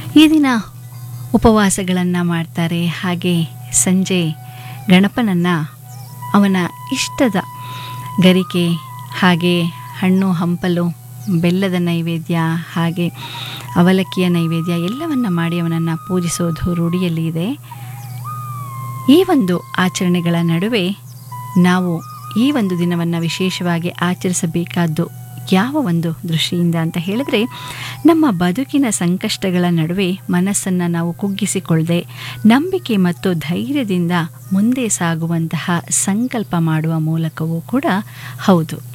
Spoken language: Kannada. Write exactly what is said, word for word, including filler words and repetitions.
ಈ ದಿನ ಉಪವಾಸಗಳನ್ನು ಮಾಡ್ತಾರೆ. ಹಾಗೆ ಸಂಜೆ ಗಣಪನನ್ನು ಅವನ ಇಷ್ಟದ ಗರಿಕೆ ಹಾಗೆ ಹಣ್ಣು ಹಂಪಲು ಬೆಲ್ಲದ ನೈವೇದ್ಯ ಹಾಗೆ ಅವಲಕ್ಕಿಯ ನೈವೇದ್ಯ ಎಲ್ಲವನ್ನ ಮಾಡಿ ಅವನನ್ನು ಪೂಜಿಸೋದು ರೂಢಿಯಲ್ಲಿ ಇದೆ. ಈ ಒಂದು ಆಚರಣೆಗಳ ನಡುವೆ ನಾವು ಈ ಒಂದು ದಿನವನ್ನು ವಿಶೇಷವಾಗಿ ಆಚರಿಸಬೇಕಾದ್ದು ಯಾವ ಒಂದು ದೃಷ್ಟಿಯಿಂದ ಅಂತ ಹೇಳಿದ್ರೆ, ನಮ್ಮ ಬದುಕಿನ ಸಂಕಷ್ಟಗಳ ನಡುವೆ ಮನಸ್ಸನ್ನು ನಾವು ಕುಗ್ಗಿಸಿಕೊಳ್ಳದೆ ನಂಬಿಕೆ ಮತ್ತು ಧೈರ್ಯದಿಂದ ಮುಂದೆ ಸಾಗುವಂತಹ ಸಂಕಲ್ಪ ಮಾಡುವ ಮೂಲಕವೂ ಕೂಡ ಹೌದು.